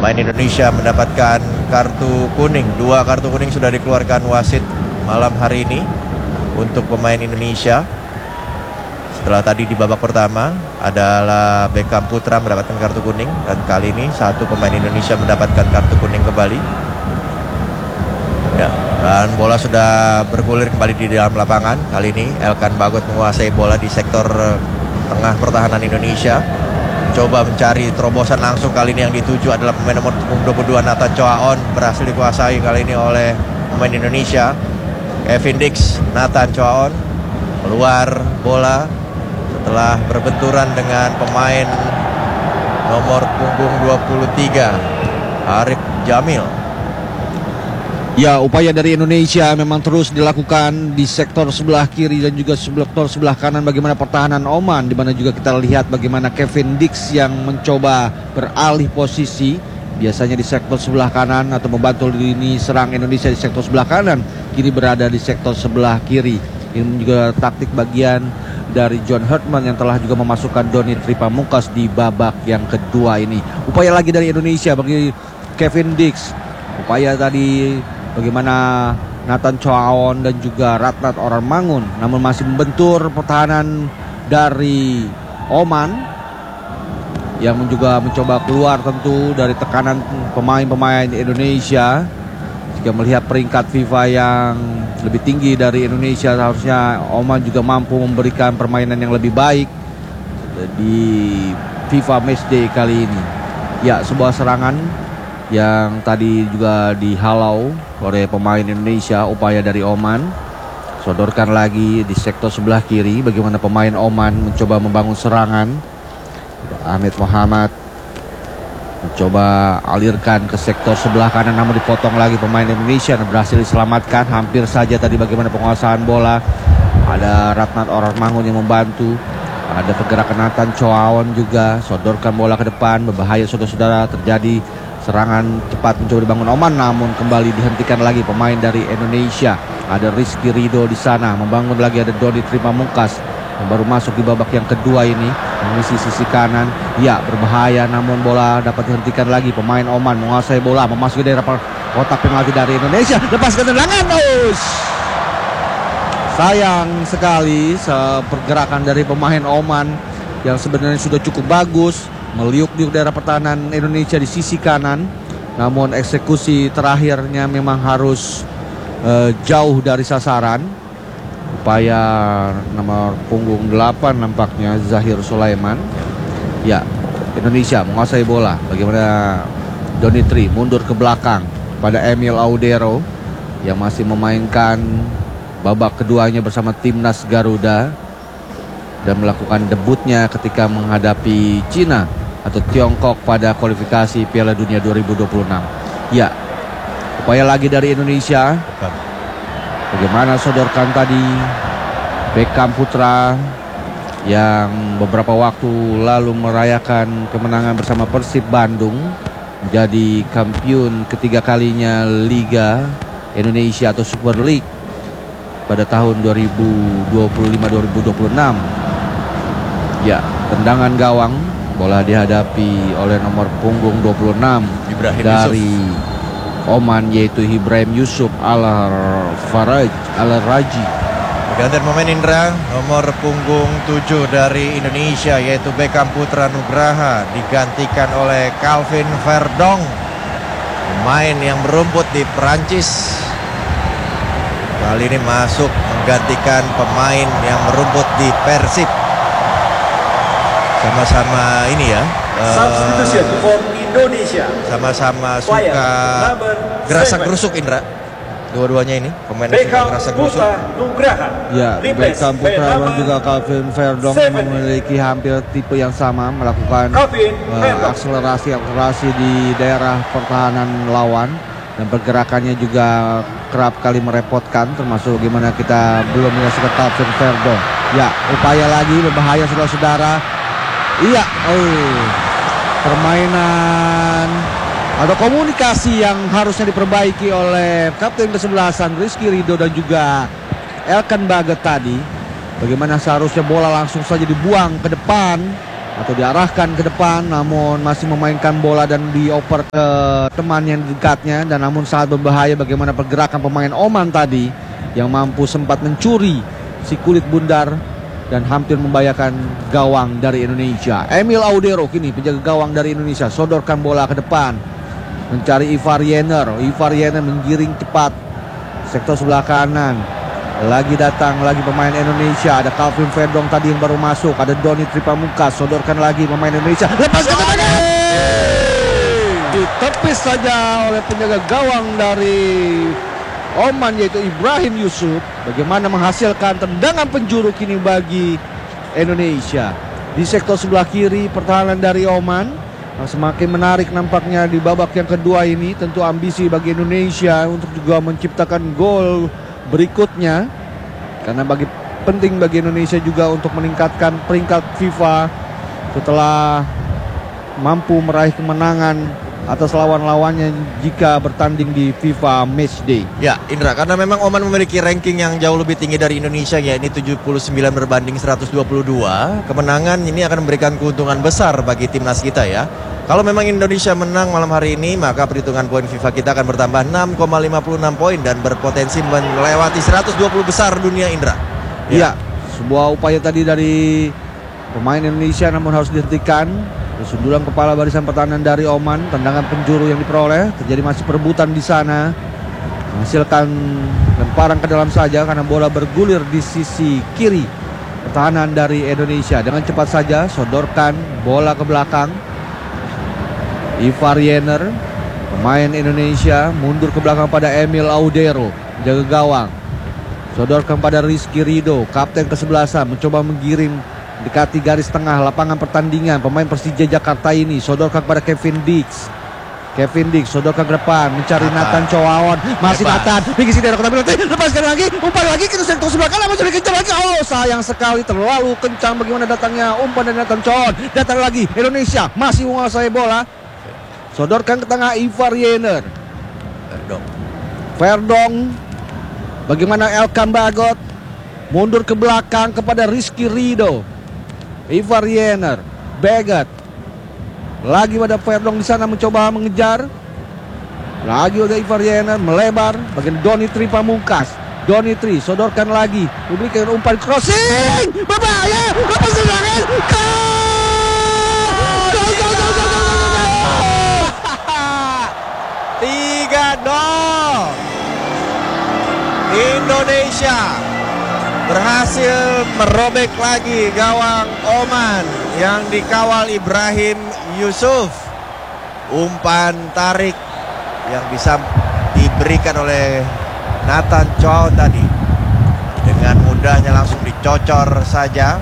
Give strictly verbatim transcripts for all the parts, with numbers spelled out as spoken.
Pemain Indonesia mendapatkan kartu kuning. Dua kartu kuning sudah dikeluarkan wasit malam hari ini untuk pemain Indonesia. Setelah tadi di babak pertama adalah Beckham Putra mendapatkan kartu kuning, dan kali ini satu pemain Indonesia mendapatkan kartu kuning kembali. Ya, dan bola sudah bergulir kembali di dalam lapangan. Kali ini Elkan Bagot menguasai bola di sektor tengah pertahanan Indonesia. Coba mencari terobosan langsung, kali ini yang dituju adalah pemain nomor dua puluh dua Nathan Choaon. Berhasil dikuasai kali ini oleh pemain Indonesia, Kevin Dix. Nathan Choaon keluar bola setelah berbenturan dengan pemain nomor punggung dua puluh tiga Arif Jamil. Ya, upaya dari Indonesia memang terus dilakukan di sektor sebelah kiri dan juga sektor sebelah kanan. Bagaimana pertahanan Oman, di mana juga kita lihat bagaimana Kevin Dix yang mencoba beralih posisi, biasanya di sektor sebelah kanan atau membantu lini serang Indonesia di sektor sebelah kanan, kini berada di sektor sebelah kiri. Ini juga taktik bagian dari John Herdman yang telah juga memasukkan Doni Tripamungkas di babak yang kedua ini. Upaya lagi dari Indonesia bagi Kevin Dix. Upaya tadi bagaimana Nathan Choaon dan juga Ratnat Orarmangun, namun masih membentur pertahanan dari Oman yang juga mencoba keluar tentu dari tekanan pemain-pemain Indonesia. Jika melihat peringkat FIFA yang lebih tinggi dari Indonesia, seharusnya Oman juga mampu memberikan permainan yang lebih baik di FIFA Matchday kali ini. Ya, sebuah serangan yang tadi juga dihalau oleh pemain Indonesia. Upaya dari Oman, sodorkan lagi di sektor sebelah kiri. Bagaimana pemain Oman mencoba membangun serangan. Ahmed Muhammad mencoba alirkan ke sektor sebelah kanan, namun dipotong lagi pemain Indonesia dan berhasil diselamatkan. Hampir saja tadi bagaimana penguasaan bola. Ada Ratnat Orarmangun yang membantu. Ada pergerakan Nathan Choaon juga, sodorkan bola ke depan. Berbahaya saudara-saudara, terjadi serangan cepat mencoba dibangun Oman, namun kembali dihentikan lagi pemain dari Indonesia. Ada Rizky Ridho di sana, membangun lagi. Ada Doni Tripamungkas yang baru masuk di babak yang kedua ini, mengisi sisi kanan. Ya, berbahaya, namun bola dapat dihentikan lagi. Pemain Oman menguasai bola, memasuki daerah kotak penalti dari Indonesia. Lepaskan tendangan, us. Sayang sekali pergerakan dari pemain Oman yang sebenarnya sudah cukup bagus, meliuk-liuk daerah pertahanan Indonesia di sisi kanan, namun eksekusi terakhirnya memang harus uh, jauh dari sasaran. Upaya nomor punggung delapan nampaknya Zahir Sulaiman. Ya, Indonesia menguasai bola. Bagaimana Donitri mundur ke belakang pada Emil Audero yang masih memainkan babak keduanya bersama timnas Garuda dan melakukan debutnya ketika menghadapi Cina atau Tiongkok pada kualifikasi Piala Dunia dua ribu dua puluh enam. Ya, upaya lagi dari Indonesia. Bagaimana sodorkan tadi Beckham Putra yang beberapa waktu lalu merayakan kemenangan bersama Persib Bandung, menjadi kampiun ketiga kalinya Liga Indonesia atau Super League pada tahun dua ribu dua puluh lima dua ribu dua puluh enam. Ya, tendangan gawang, bola dihadapi oleh nomor punggung dua puluh enam Ibrahim dari Yusuf. Oman, yaitu Ibrahim Yusuf Al-Faraj Al-Raji. Pergantian pemain Indra, nomor punggung tujuh dari Indonesia yaitu Beckham Putra Nugraha digantikan oleh Calvin Verdong, pemain yang berumput di Perancis. Kali ini masuk menggantikan pemain yang berumput di Persib. Sama-sama ini ya, Substitution for Indonesia. Sama-sama suka gerasak-gerusuk Indra. Dua-duanya ini pemain yang suka gerasak-gerusuk. Ya, Beckham Putra dan juga Calvin Verdong memiliki hampir tipe yang sama, melakukan uh, akselerasi-akselerasi di daerah pertahanan lawan, dan pergerakannya juga kerap kali merepotkan, termasuk bagaimana kita belum menyaksikan Calvin Verdong. Ya, upaya lagi berbahaya saudara-saudara. Iya, oh, permainan atau komunikasi yang harusnya diperbaiki oleh kapten kesebelasan Rizky Ridho dan juga Elkan Bagot tadi. Bagaimana seharusnya bola langsung saja dibuang ke depan, atau diarahkan ke depan, namun masih memainkan bola dan dioper ke teman yang di dekatnya, dan namun sangat berbahaya bagaimana pergerakan pemain Oman tadi yang mampu sempat mencuri si kulit bundar dan hampir membahayakan gawang dari Indonesia. Emil Audero kini penjaga gawang dari Indonesia sodorkan bola ke depan mencari Ivar Jenner. Ivar Jenner menggiring cepat sektor sebelah kanan. Lagi datang lagi pemain Indonesia. Ada Calvin Verdong tadi yang baru masuk. Ada Doni Tripamungkas. Sodorkan lagi pemain Indonesia. Lepaskan ke tangan. Ditepis saja oleh penjaga gawang dari Oman yaitu Ibrahim Yusuf. Bagaimana menghasilkan tendangan penjuru kini bagi Indonesia. Di sektor sebelah kiri pertahanan dari Oman semakin menarik nampaknya di babak yang kedua ini. Tentu ambisi bagi Indonesia untuk juga menciptakan gol berikutnya, karena bagi penting bagi Indonesia juga untuk meningkatkan peringkat FIFA setelah mampu meraih kemenangan atas lawan-lawannya jika bertanding di FIFA Matchday. Ya, Indra, karena memang Oman memiliki ranking yang jauh lebih tinggi dari Indonesia, ya ini tujuh puluh sembilan berbanding seratus dua puluh dua. Kemenangan ini akan memberikan keuntungan besar bagi timnas kita ya. Kalau memang Indonesia menang malam hari ini, maka perhitungan poin FIFA kita akan bertambah enam koma lima puluh enam poin dan berpotensi melewati seratus dua puluh besar dunia, Indra. Ya, ya, sebuah upaya tadi dari pemain Indonesia namun harus dihentikan. Sundulan kepala barisan pertahanan dari Oman, tendangan penjuru yang diperoleh, terjadi masih perebutan di sana. Menghasilkan lemparan ke dalam saja karena bola bergulir di sisi kiri pertahanan dari Indonesia. Dengan cepat saja sodorkan bola ke belakang. Ivar Jenner, pemain Indonesia, mundur ke belakang pada Emil Audero, jaga gawang. Sodorkan pada Rizky Ridho, kapten kesebelasan, mencoba menggiring dekati garis tengah lapangan pertandingan. Pemain Persija Jakarta ini sodorkan kepada Kevin Dix. Kevin Dix sodorkan ke depan, mencari Nathan Choaon. Masih Nathan, di sini ada kotak penalti. Lepaskan lagi, umpan lagi ke sektor sebelah kanan, mencari kejar lagi. Oh, sayang sekali, terlalu kencang bagaimana datangnya umpan dari Nathan Choaon. Datang lagi Indonesia, masih menguasai bola. Sodorkan ke tengah Ivar Jenner. Verdong. Verdong. Bagaimana Elkan Bagot mundur ke belakang kepada Rizky Ridho. Ivar Jenner, Bagot. Lagi pada Verdong di sana mencoba mengejar. Lagi oleh Ivar Jenner melebar bagian Doni Tripamungkas. Doni Tri sodorkan lagi. Memberikan umpan crossing. Berbahaya. Lepas serangan. Gol! tiga nol. Indonesia berhasil merobek lagi gawang Oman yang dikawal Ibrahim Yusuf. Umpan tarik yang bisa diberikan oleh Nathan Choaon tadi dengan mudahnya langsung dicocor saja.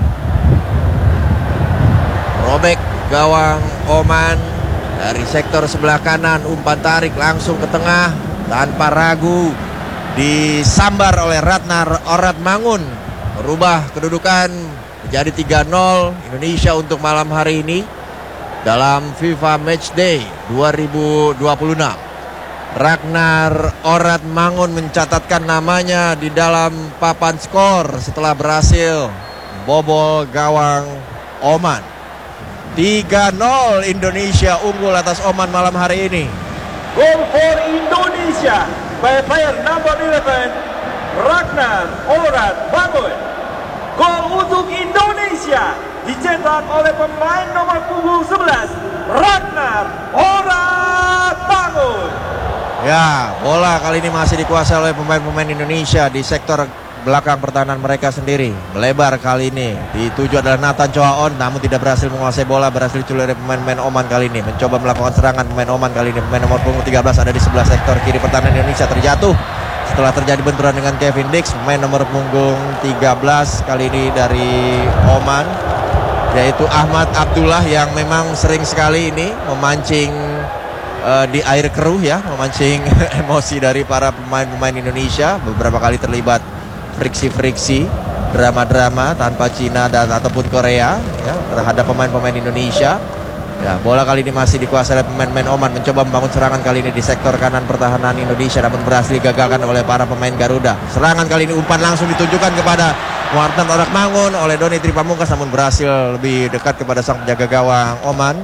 Robek gawang Oman dari sektor sebelah kanan, umpan tarik langsung ke tengah tanpa ragu, disambar oleh Ratnar Oratmangun, merubah kedudukan menjadi tiga nol Indonesia untuk malam hari ini dalam FIFA Matchday dua ribu dua puluh enam. Ragnar Oratmangun mencatatkan namanya di dalam papan skor setelah berhasil membobol gawang Oman. tiga nol Indonesia unggul atas Oman malam hari ini. Goal for Indonesia by player number eleven, Ragnar Oratmangun. Gol untuk Indonesia dicetak oleh pemain nomor punggung sebelas, Ragnar Oratmangun. Ya, bola kali ini masih dikuasai oleh pemain-pemain Indonesia di sektor belakang pertahanan mereka sendiri. Melebar kali ini, dituju adalah Nathan Choaon, namun tidak berhasil menguasai bola, berhasil dicuri oleh pemain-pemain Oman kali ini. Mencoba melakukan serangan pemain Oman kali ini. Pemain nomor punggung tiga belas ada di sebelah sektor kiri pertahanan Indonesia, terjatuh setelah terjadi benturan dengan Kevin Dix. Pemain nomor punggung tiga belas kali ini dari Oman, yaitu Ahmad Abdullah, yang memang sering sekali ini memancing uh, di air keruh ya, memancing emosi dari para pemain-pemain Indonesia. Beberapa kali terlibat friksi-friksi, drama-drama tanpa Cina dan ataupun Korea ya, terhadap pemain-pemain Indonesia. Ya, bola kali ini masih dikuasai oleh pemain-pemain Oman, mencoba membangun serangan kali ini di sektor kanan pertahanan Indonesia, namun berhasil digagalkan oleh para pemain Garuda. Serangan kali ini umpan langsung ditujukan kepada Wartan Orak Mangun oleh Doni Tripamungkas, namun berhasil lebih dekat kepada sang penjaga gawang Oman.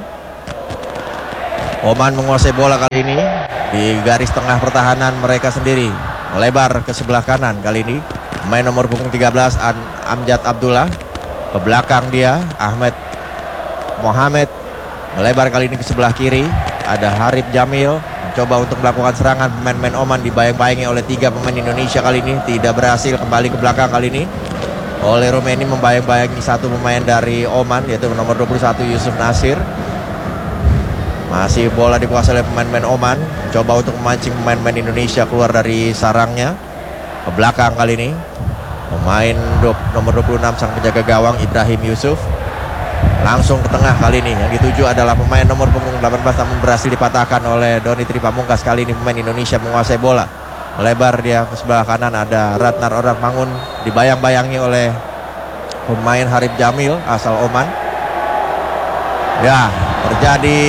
Oman menguasai bola kali ini di garis tengah pertahanan mereka sendiri, melebar ke sebelah kanan kali ini. Pemain nomor punggung tiga belas Amjad Abdullah, ke belakang dia Ahmed Mohamed, melebar kali ini ke sebelah kiri. Ada Harib Jamil mencoba untuk melakukan serangan, pemain-pemain Oman dibayang-bayangi oleh tiga pemain Indonesia kali ini, tidak berhasil. Kembali ke belakang kali ini oleh Romeni, membayang-bayangi satu pemain dari Oman, yaitu nomor dua puluh satu Yusuf Nasir. Masih bola dikuasai oleh pemain-pemain Oman, coba untuk memancing pemain-pemain Indonesia keluar dari sarangnya. Ke belakang kali ini pemain nomor dua puluh enam sang penjaga gawang Ibrahim Yusuf. Langsung ke tengah kali ini, yang dituju adalah pemain nomor punggung delapan belas, namun berhasil dipatahkan oleh Doni Tripamungkas. Kali ini pemain Indonesia menguasai bola, melebar dia ke sebelah kanan. Ada Ratnar Orak Mangun, dibayang-bayangi oleh pemain Harib Jamil asal Oman. Ya, terjadi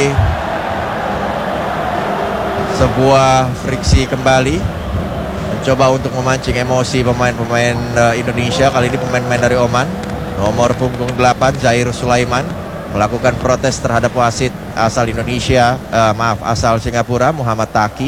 sebuah friksi kembali, mencoba untuk memancing emosi pemain-pemain uh, Indonesia. Kali ini pemain-pemain dari Oman. Nomor punggung delapan Zair Sulaiman melakukan protes terhadap wasit asal Indonesia, uh, maaf asal Singapura, Muhammad Taki,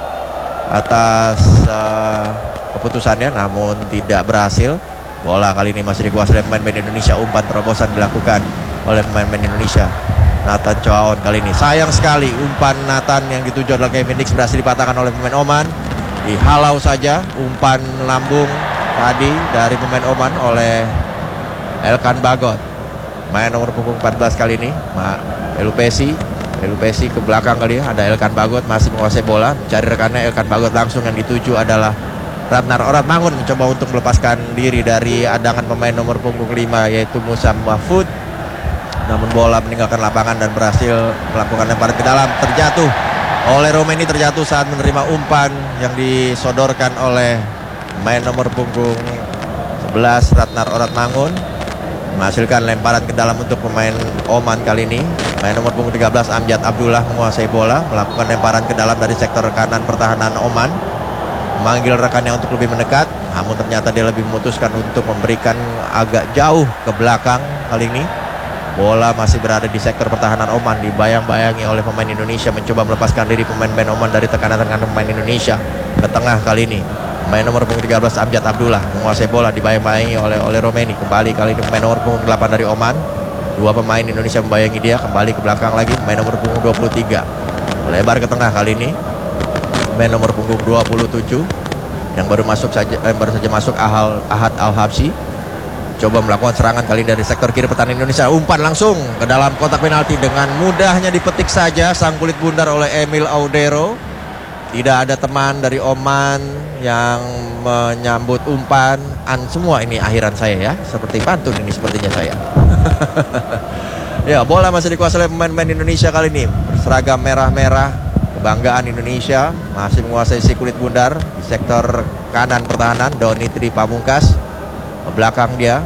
atas uh, keputusannya, namun tidak berhasil. Bola kali ini masih dikuasai oleh pemain-pemain Indonesia. Umpan terobosan dilakukan oleh pemain-pemain Indonesia. Nathan Choaon kali ini, sayang sekali umpan Nathan yang dituju adalah Kevin Dix berhasil dipatahkan oleh pemain Oman. Dihalau saja umpan lambung tadi dari pemain Oman oleh Elkan Bagot. Main nomor punggung empat belas kali ini Ma Elupesi. Elupesi ke belakang kali ya. Ada Elkan Bagot masih menguasai bola, mencari rekannya. Elkan Bagot langsung, yang dituju adalah Ratnar Orak Mangun, mencoba untuk melepaskan diri dari adangan pemain nomor punggung lima yaitu Musa Mahfud. Namun bola meninggalkan lapangan dan berhasil melakukan lemparan ke dalam. Terjatuh oleh Romeni, terjatuh saat menerima umpan yang disodorkan oleh pemain nomor punggung sebelas Ratnar Orak Mangun. Menghasilkan lemparan ke dalam untuk pemain Oman kali ini. Pemain nomor punggung tiga belas Amjad Abdullah menguasai bola, melakukan lemparan ke dalam dari sektor kanan pertahanan Oman, memanggil rekannya untuk lebih mendekat, namun ternyata dia lebih memutuskan untuk memberikan agak jauh ke belakang kali ini. Bola masih berada di sektor pertahanan Oman, dibayang-bayangi oleh pemain Indonesia, mencoba melepaskan diri pemain-pemain Oman dari tekanan-tekanan pemain Indonesia. Ke tengah kali ini pemain nomor punggung tiga belas Amjad Abdullah menguasai bola, dibayang-bayangi oleh oleh Romeni. Kembali kali ini pemain nomor punggung delapan dari Oman. Dua pemain Indonesia membayangi dia, kembali ke belakang lagi pemain nomor punggung dua puluh tiga. Melebar ke tengah kali ini pemain nomor punggung dua puluh tujuh yang baru masuk saja eh, baru saja masuk Ahal, Ahad Al-Habsyi. Coba melakukan serangan kali dari sektor kiri pertahanan Indonesia. Umpan langsung ke dalam kotak penalti, dengan mudahnya dipetik saja sang kulit bundar oleh Emil Audero. Tidak ada teman dari Oman yang menyambut umpan. An semua ini akhiran saya ya, seperti pantun ini sepertinya saya. Ya, bola masih dikuasai oleh pemain-pemain Indonesia kali ini berseragam merah-merah, kebanggaan Indonesia. Masih menguasai si kulit bundar di sektor kanan pertahanan. Doni Tripamungkas ke belakang dia.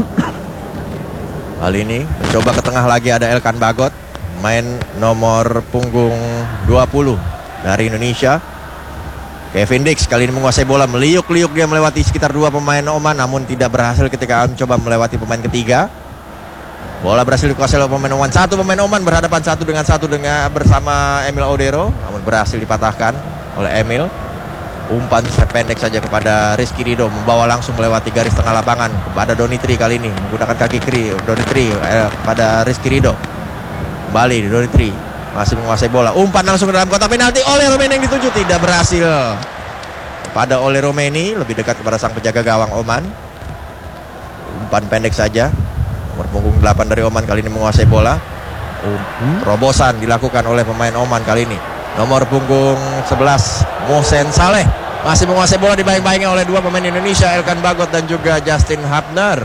Kali ini mencoba ke tengah lagi, ada Elkan Bagot, main nomor punggung dua puluh dari Indonesia. Kevin Dix kali ini menguasai bola, meliuk-liuk dia melewati sekitar dua pemain Oman, namun tidak berhasil ketika mencoba melewati pemain ketiga. Bola berhasil dikuasai oleh pemain Oman. Satu pemain Oman berhadapan satu dengan satu dengan bersama Emil Audero, namun berhasil dipatahkan oleh Emil. Umpan pendek saja kepada Rizky Ridho, membawa langsung melewati garis tengah lapangan kepada Doni Tri kali ini menggunakan kaki kiri. Doni Tri eh, pada Rizky Ridho. Kembali Doni Tri masih menguasai bola. Umpan langsung ke dalam kotak penalti oleh Romeni, yang dituju, tidak berhasil. Pada oleh Romeni, lebih dekat kepada sang penjaga gawang Oman. Umpan pendek saja. Nomor punggung delapan dari Oman kali ini menguasai bola. Um, terobosan dilakukan oleh pemain Oman kali ini. Nomor punggung sebelas Mohsen Saleh masih menguasai bola, dibayang-bayangi oleh dua pemain Indonesia, Elkan Bagot dan juga Justin Hapner.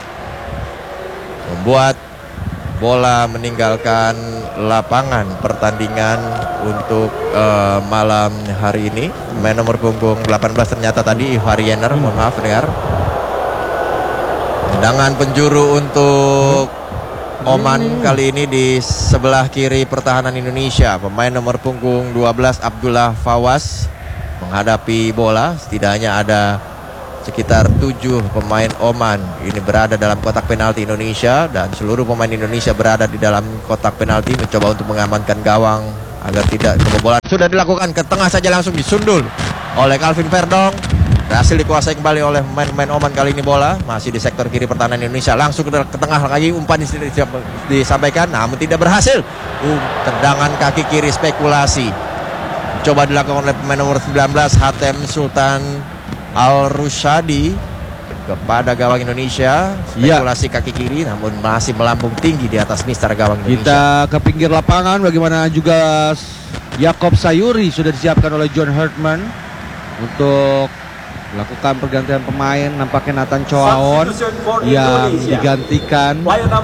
Membuat bola meninggalkan lapangan pertandingan untuk uh, malam hari ini. Pemain nomor punggung delapan belas ternyata tadi Ihwar Yener, mohon maaf dengar. Tendangan penjuru untuk Oman kali ini di sebelah kiri pertahanan Indonesia. Pemain nomor punggung dua belas Abdullah Fawaz menghadapi bola. Setidaknya ada sekitar tujuh pemain Oman ini berada dalam kotak penalti Indonesia, dan seluruh pemain Indonesia berada di dalam kotak penalti mencoba untuk mengamankan gawang agar tidak kebobolan. Sudah dilakukan ke tengah saja, langsung disundul oleh Calvin Verdong. Berhasil dikuasai kembali oleh pemain-pemain Oman kali ini bola. Masih di sektor kiri pertahanan Indonesia. Langsung ke, ke tengah lagi, umpan disampaikan namun tidak berhasil. Uh, tendangan kaki kiri spekulasi. Coba dilakukan oleh pemain nomor sembilan belas Hatem Sultan Al-Rushadi kepada gawang Indonesia. Spekulasi ya. Kaki kiri namun masih melambung tinggi di atas mister gawang Indonesia. Kita ke pinggir lapangan, bagaimana juga Yakob Sayuri sudah disiapkan oleh John Hartman untuk lakukan pergantian pemain. Nampaknya Nathan Choaon yang digantikan.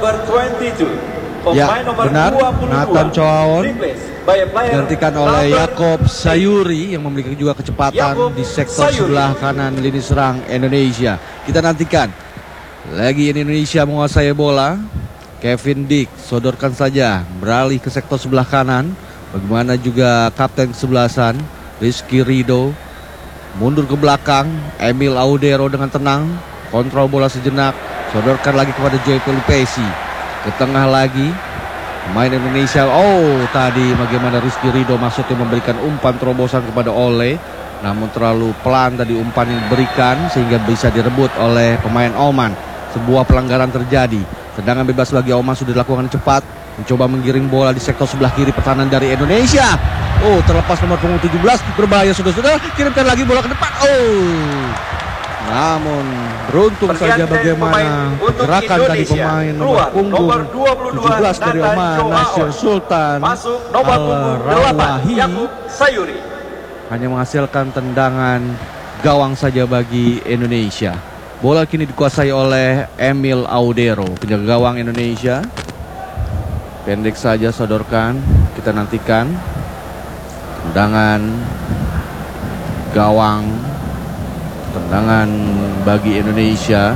Ya benar, Nathan Choaon digantikan oleh Yakob Sayuri yang memiliki juga kecepatan di sektor sebelah kanan lini serang Indonesia. Kita nantikan lagi Indonesia menguasai bola. Kevin Dick sodorkan saja beralih ke sektor sebelah kanan. Bagaimana juga kapten kesebelasan Rizky Ridho mundur ke belakang. Emil Audero dengan tenang kontrol bola sejenak, sodorkan lagi kepada Joy Pelupesi. Ke tengah lagi pemain Indonesia. Oh tadi bagaimana Rizky Ridho maksudnya memberikan umpan terobosan kepada Ole, namun terlalu pelan tadi umpan yang diberikan sehingga bisa direbut oleh pemain Oman. Sebuah pelanggaran terjadi. Tendangan bebas bagi Oman sudah dilakukan cepat, mencoba menggiring bola di sektor sebelah kiri pertahanan dari Indonesia. Oh terlepas nomor punggung tujuh belas, berbahaya saudara-saudara. Kirimkan lagi bola ke depan. Oh namun beruntung saja bagaimana gerakan tadi pemain nomor punggung tujuh belas dari Oman, Nasir Sultan Al-Rawahi, hanya menghasilkan tendangan gawang saja bagi Indonesia. Bola kini dikuasai oleh Emil Audero, penjaga gawang Indonesia. Pendek saja sodorkan, kita nantikan tendangan gawang, tendangan bagi Indonesia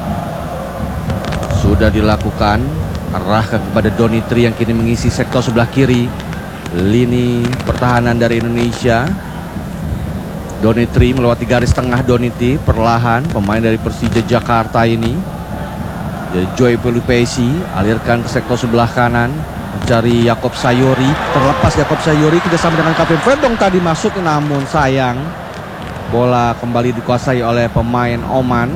sudah dilakukan, arahkan kepada Donitri yang kini mengisi sektor sebelah kiri lini pertahanan dari Indonesia. Donitri melewati garis tengah. Donitri perlahan, pemain dari Persija Jakarta ini. Jadi Joy Pelupesi alirkan ke sektor sebelah kanan, mencari Yakob Sayuri. Terlepas Yakob Sayuri kerjasama dengan Calvin Verdong tadi masuk, namun sayang bola kembali dikuasai oleh pemain Oman.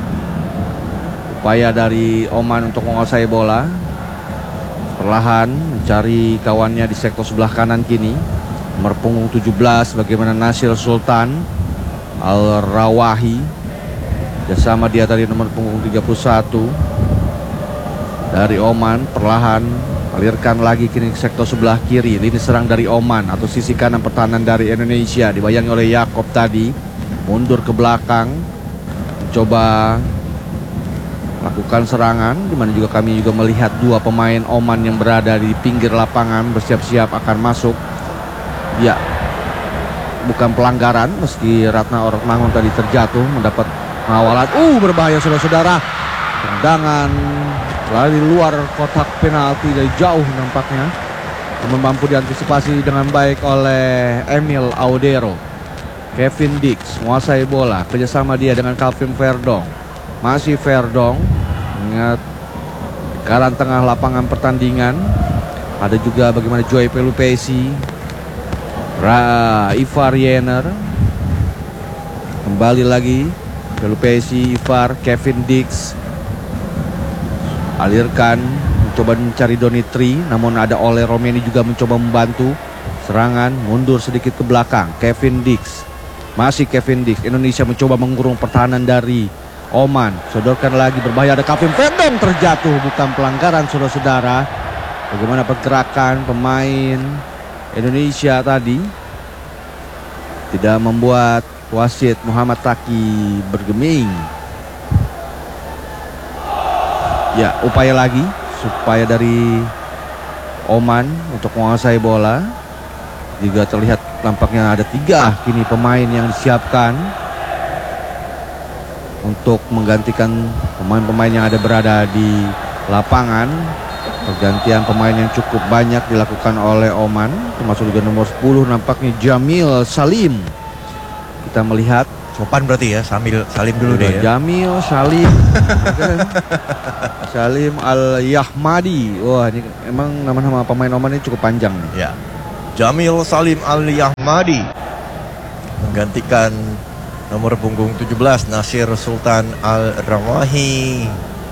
Upaya dari Oman untuk menguasai bola, perlahan mencari kawannya di sektor sebelah kanan kini. Nomor punggung tujuh belas bagaimana Nasir Sultan Al-Rawahi, bersama dia tadi nomor punggung tiga puluh satu dari Oman. Perlahan alirkan lagi kini ke sektor sebelah kiri lini serang dari Oman atau sisi kanan pertahanan dari Indonesia, dibayangi oleh Yakob tadi. Mundur ke belakang, mencoba lakukan serangan, dimana juga kami juga melihat dua pemain Oman yang berada di pinggir lapangan bersiap-siap akan masuk. Ya, bukan pelanggaran meski Ratna Ormangun tadi terjatuh mendapat pengawalan. Uh, berbahaya saudara-saudara. Tendangan lari luar kotak penalti dari jauh nampaknya. Namun mampu diantisipasi dengan baik oleh Emil Audero. Kevin Dix menguasai bola, kerjasama dia dengan Calvin Verdong. Masih Verdong, ingat kanan tengah lapangan pertandingan. Ada juga bagaimana Joy Pelupesi, Ra, Ivar Yener. Kembali lagi Pelupesi, Ivar, Kevin Dix. Alirkan, mencoba mencari Donitri, namun ada Ole Romeni juga mencoba membantu. Serangan, mundur sedikit ke belakang. Kevin Dix, masih Kevin Dix. Indonesia mencoba mengurung pertahanan dari Oman. Sodorkan lagi, berbahaya, ada Calvin Verdong terjatuh, bukan pelanggaran saudara-saudara. Bagaimana pergerakan pemain Indonesia tadi tidak membuat wasit Muhammad Taki bergeming. Ya, upaya lagi supaya dari Oman untuk menguasai bola. Juga terlihat nampaknya ada tiga kini pemain yang disiapkan untuk menggantikan pemain-pemain yang ada berada di lapangan. Pergantian pemain yang cukup banyak dilakukan oleh Oman, termasuk juga nomor sepuluh nampaknya Jamil Salim. Kita melihat Sopan berarti ya, sambil salim dulu deh ya. Jamil Salim Salim Al-Yahmadi. Wah, ini emang nama-nama pemain Oman ini cukup panjang nih. Ya. Jamil Salim Al-Yahmadi menggantikan nomor punggung tujuh belas Nasir Sultan Al-Rawahi.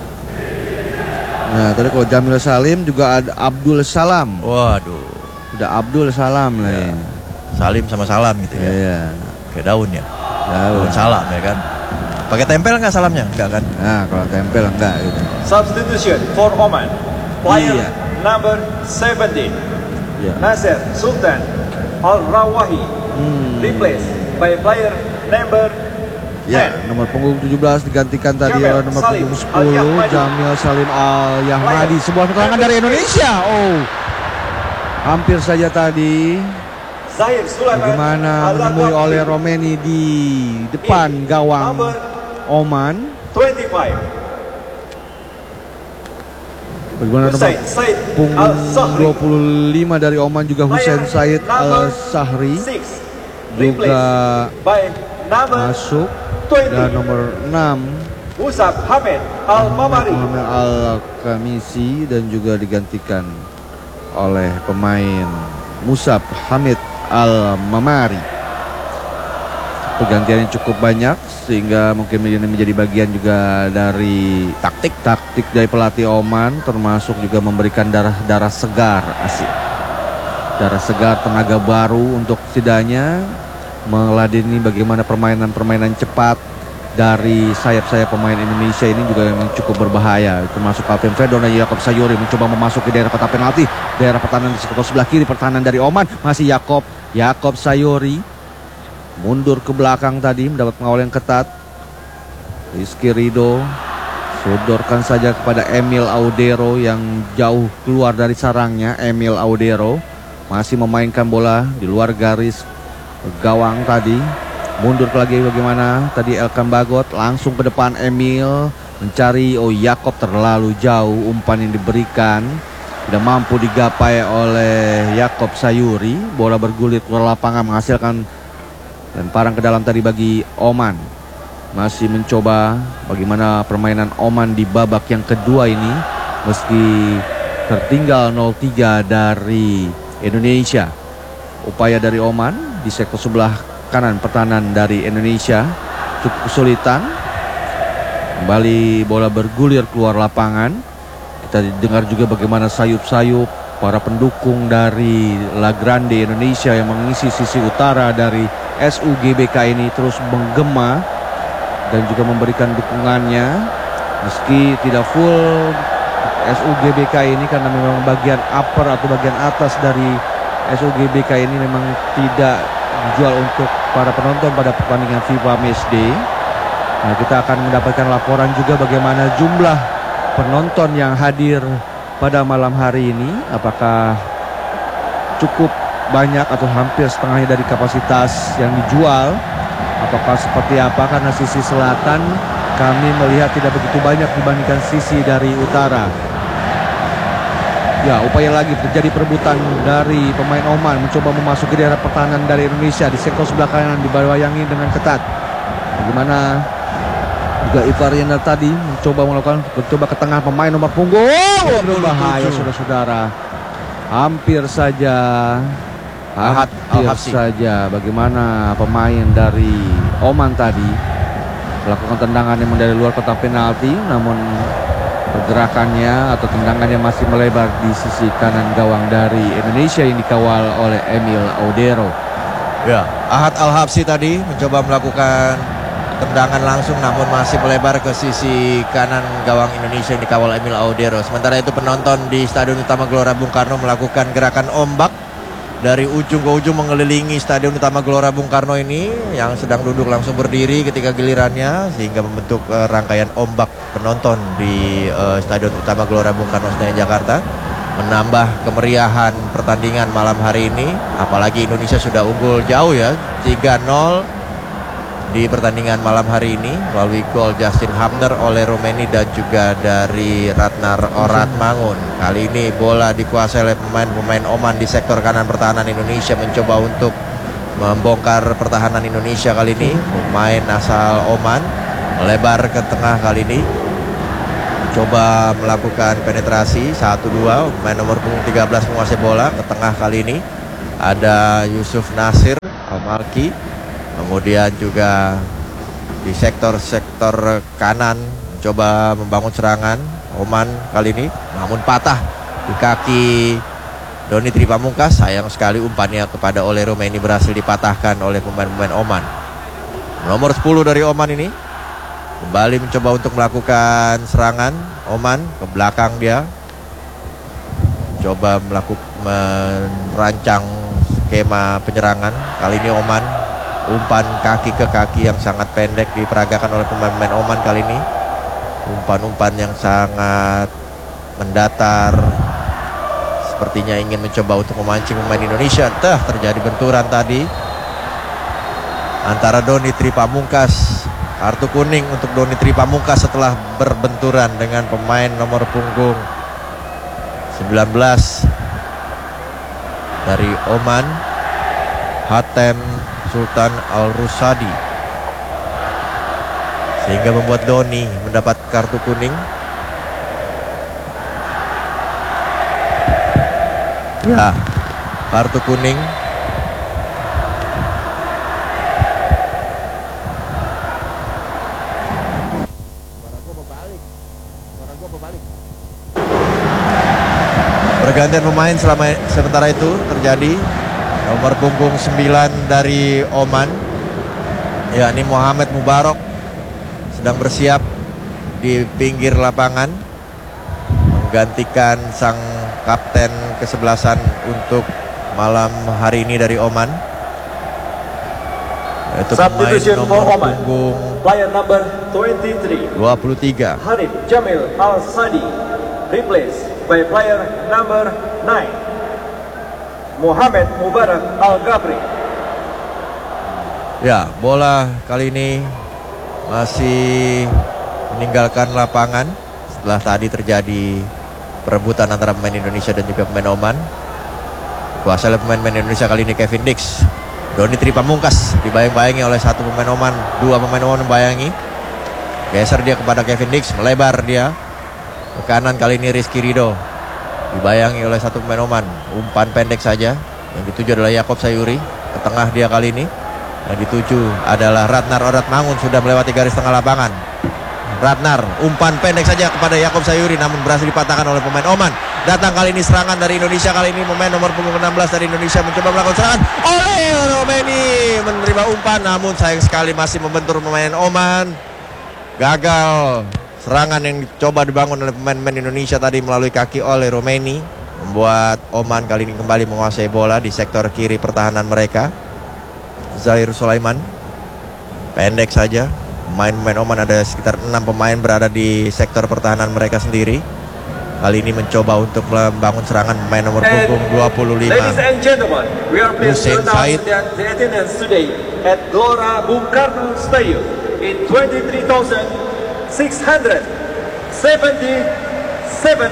Nah, tadi kalau Jamil Salim juga ada Abdul Salam. Waduh. Udah Abdul Salam lah ya. Salim sama salam gitu ya. Iya. Kayak daun ya. Daun. Daun salam ya kan. Pakai tempel nggak salamnya? Enggak kan? Nah, kalau tempel enggak gitu. Substitution for Oman. Player Iya. number seventeen, Iya. Nasir Sultan Al-Rawahi, Hmm. replaced by player number Ya, ten. nomor punggung tujuh belas digantikan tadi Jamil oleh nomor Salim punggung sepuluh Al-Yahmadi. Jamil Salim Al-Yahmadi. Sebuah serangan dari Indonesia. Oh. Hampir saja tadi Zahir Sulaiman bagaimana menemui oleh Romeni di depan gawang number Oman. twenty-five. Bagaimana nomor Hussein Said punggung Al-Sahri, dua puluh lima dari Oman juga Hussein Said Al-Sahri six, juga replaced by number masuk, twenty, dan nomor enam Musab Hamid Al-Mamari. Muhammad Al-Kamisi dan juga digantikan oleh pemain Musab Hamid Al-Mamari. Pergantiannya cukup banyak sehingga mungkin ini menjadi bagian juga dari taktik taktik dari pelatih Oman, termasuk juga memberikan darah-darah segar, asik. Darah segar, tenaga baru untuk setidaknya meladeni bagaimana permainan-permainan cepat dari sayap-sayap pemain Indonesia ini juga memang cukup berbahaya. Termasuk Alvin Fedon dan Yakob Sayuri mencoba memasuki daerah kotak penalti. Daerah pertahanan di sebelah kiri pertahanan dari Oman. Masih Yakob Yakob Sayuri mundur ke belakang tadi, mendapat pengawal yang ketat. Rizky Ridho sodorkan saja kepada Emil Audero yang jauh keluar dari sarangnya. Emil Audero masih memainkan bola di luar garis gawang tadi. Mundur lagi bagaimana tadi Elkan Bagot, langsung ke depan Emil mencari, oh Yakob terlalu jauh, umpan yang diberikan tidak mampu digapai oleh Yakob Sayuri. Bola bergulir keluar lapangan menghasilkan lemparan ke dalam tadi bagi Oman. Masih mencoba bagaimana permainan Oman di babak yang kedua ini meski tertinggal nol tiga dari Indonesia. Upaya dari Oman di sektor sebelah kanan pertahanan dari Indonesia cukup kesulitan. Kembali bola bergulir keluar lapangan. Kita dengar juga bagaimana sayup-sayup para pendukung dari La Grande Indonesia yang mengisi sisi utara dari S U G B K ini terus menggema dan juga memberikan dukungannya meski tidak full S U G B K ini, karena memang bagian upper atau bagian atas dari S U G B K ini memang tidak dijual untuk para penonton pada pertandingan FIFA Matchday. Nah, kita akan mendapatkan laporan juga bagaimana jumlah penonton yang hadir pada malam hari ini, apakah cukup banyak atau hampir setengahnya dari kapasitas yang dijual, ataukah seperti apa, karena sisi selatan kami melihat tidak begitu banyak dibandingkan sisi dari utara. Ya, upaya lagi terjadi perebutan dari pemain Oman mencoba memasuki daerah pertahanan dari Indonesia di sektor sebelah kanan, dibayangi dengan ketat. Bagaimana juga Ivar Yendal tadi mencoba melakukan mencoba ke tengah pemain nomor punggung. Oh, berbahaya saudara-saudara. Hampir saja Ahad hampir Al-Habsi. saja bagaimana pemain dari Oman tadi melakukan tendangan yang dari luar kotak penalti, namun pergerakannya atau tendangannya masih melebar di sisi kanan gawang dari Indonesia yang dikawal oleh Emil Audero. Ya, Ahad Al-Habsi tadi mencoba melakukan tendangan langsung namun masih melebar ke sisi kanan gawang Indonesia yang dikawal Emil Audero. Sementara itu penonton di Stadion Utama Gelora Bung Karno melakukan gerakan ombak dari ujung ke ujung mengelilingi Stadion Utama Gelora Bung Karno ini yang sedang duduk langsung berdiri ketika gilirannya, sehingga membentuk uh, rangkaian ombak penonton di uh, Stadion Utama Gelora Bung Karno Senayan Jakarta, menambah kemeriahan pertandingan malam hari ini. Apalagi Indonesia sudah unggul jauh ya, tiga nol di pertandingan malam hari ini melalui gol Justin Hamner oleh Romeni dan juga dari Ratnar Oratmangun. Kali ini bola dikuasai oleh pemain-pemain Oman di sektor kanan pertahanan Indonesia, mencoba untuk membongkar pertahanan Indonesia kali ini. Pemain asal Oman melebar ke tengah kali ini, coba melakukan penetrasi satu dua. Pemain nomor punggung tiga belas menguasai bola ke tengah kali ini. Ada Yusuf Nasir Al-Malki. Kemudian juga di sektor-sektor kanan coba membangun serangan Oman kali ini, namun patah di kaki Doni Tri Pamungkas. Sayang sekali umpannya kepada Ole Romeni berhasil dipatahkan oleh pemain-pemain Oman. Nomor sepuluh dari Oman ini kembali mencoba untuk melakukan serangan. Oman ke belakang, dia coba melakukan merancang skema penyerangan. Kali ini Oman umpan kaki ke kaki yang sangat pendek diperagakan oleh pemain-pemain Oman kali ini. Umpan-umpan yang sangat mendatar, sepertinya ingin mencoba untuk memancing pemain Indonesia. Tah, terjadi benturan tadi antara Doni Tri Pamungkas. Kartu kuning untuk Doni Tri Pamungkas setelah berbenturan dengan pemain nomor punggung sembilan belas dari Oman, Hatem Sultan Al-Rusadi, sehingga membuat Doni mendapat kartu kuning. Ya, kartu kuning. Pergantian pemain selama sementara itu terjadi. Nomor punggung sembilan dari Oman, yakni Muhammad Mubarak, sedang bersiap di pinggir lapangan menggantikan sang kapten kesebelasan untuk malam hari ini dari Oman, yaitu pemain nomor punggung player number twenty-three, dua puluh tiga, Hanif Jamil Al-Sadi, replaced by player number nine, Muhammad Mubarak Al-Gabri. Ya, bola kali ini masih meninggalkan lapangan setelah tadi terjadi perebutan antara pemain Indonesia dan juga pemain Oman. Kuasa oleh pemain-pemain Indonesia kali ini Kevin Dix. Doni Tri Pamungkas dibayang-bayangi oleh satu pemain Oman, dua pemain Oman membayangi. Geser dia kepada Kevin Dix, melebar dia ke kanan kali ini Rizky Ridho. Dibayangi oleh satu pemain Oman, umpan pendek saja. Yang dituju adalah Yakob Sayuri. Ke tengah dia kali ini. Yang dituju adalah Ratnar Orat Mangun, sudah melewati garis tengah lapangan. Ratnar, umpan pendek saja kepada Yakob Sayuri, namun berhasil dipatahkan oleh pemain Oman. Datang kali ini serangan dari Indonesia. Kali ini pemain nomor punggung enam belas dari Indonesia mencoba melakukan serangan. Oleh Romeni menerima umpan, namun sayang sekali masih membentur pemain Oman. Gagal serangan yang dicoba dibangun oleh pemain-pemain Indonesia tadi melalui kaki oleh Romeni, membuat Oman kali ini kembali menguasai bola di sektor kiri pertahanan mereka. Zahir Sulaiman, pendek saja. Pemain-pemain Oman ada sekitar enam pemain berada di sektor pertahanan mereka sendiri. Kali ini mencoba untuk membangun serangan pemain nomor punggung dua puluh lima. Ladies and gentlemen, we are pleased to Hussein announce Said. that the attendance today at Gelora Bung Karno Stadium in twenty-three thousand six hundred seventy-seven.